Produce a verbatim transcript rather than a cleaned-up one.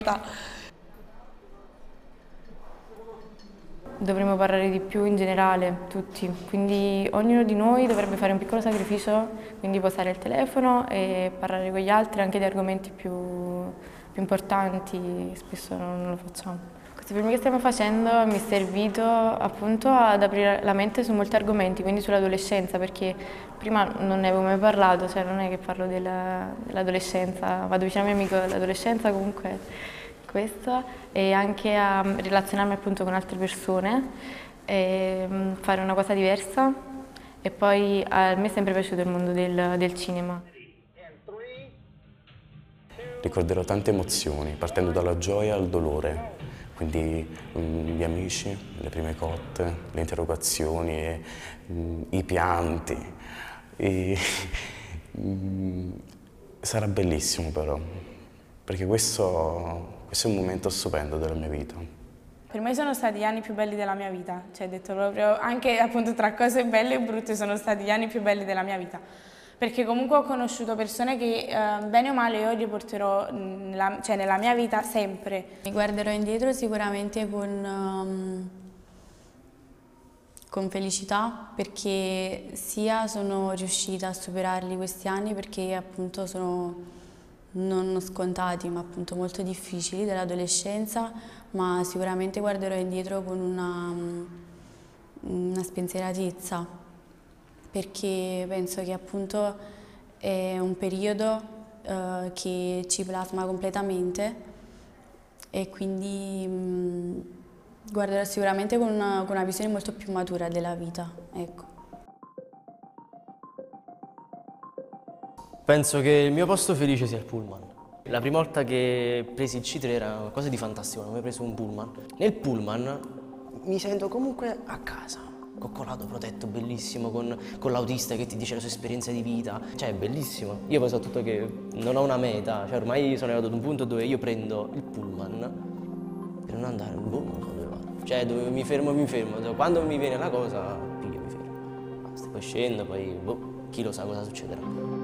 Dovremmo parlare di più in generale, tutti, quindi ognuno di noi dovrebbe fare un piccolo sacrificio, quindi posare il telefono e parlare con gli altri anche di argomenti più, più importanti, spesso non lo facciamo. Questo film che stiamo facendo mi è servito appunto ad aprire la mente su molti argomenti, quindi sull'adolescenza, perché prima non ne avevo mai parlato, cioè non è che parlo della- dell'adolescenza, vado vicino al mio amico dell'adolescenza comunque questo, e anche a relazionarmi appunto con altre persone, e mm, fare una cosa diversa, e poi a me è sempre piaciuto il mondo del, del cinema. Ricorderò tante emozioni, partendo dalla gioia al dolore, quindi mm, gli amici, le prime cotte, le interrogazioni, e, mm, i pianti. E, mm, sarà bellissimo però, perché questo, questo è un momento stupendo della mia vita. Per me sono stati gli anni più belli della mia vita, cioè detto proprio, anche appunto tra cose belle e brutte sono stati gli anni più belli della mia vita, perché comunque ho conosciuto persone che eh, bene o male io riporterò nella, cioè, nella mia vita sempre. Mi guarderò indietro sicuramente con, um, con felicità, perché sia sono riuscita a superarli questi anni, perché appunto sono non scontati ma appunto molto difficili dell'adolescenza, ma sicuramente guarderò indietro con una, una spensieratezza, perché penso che appunto è un periodo eh, che ci plasma completamente, e quindi mh, guarderò sicuramente con una, con una visione molto più matura della vita, ecco. Penso che il mio posto felice sia il pullman. La prima volta che presi il C tre era qualcosa di fantastico, non ho mai preso un pullman. Nel pullman mi sento comunque a casa, coccolato, protetto, bellissimo, con, con l'autista che ti dice la sua esperienza di vita. Cioè è bellissimo. Io poi soprattutto che non ho una meta, cioè ormai sono arrivato ad un punto dove io prendo il pullman per non andare, boh, non so dove vado. Cioè dove mi fermo, mi fermo. Quando mi viene la cosa, piglio, mi fermo. Basta, poi scendo, poi boh, chi lo sa cosa succederà.